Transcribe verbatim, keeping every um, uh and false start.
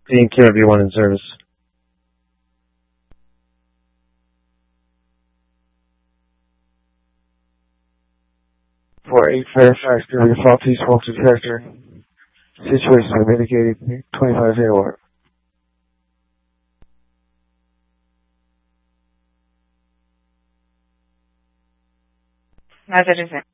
Being Q W one in service. four eight Fairfax, there will be a faulty smoke detector. Situation is mitigated. twenty-five A watt. Hazard is in.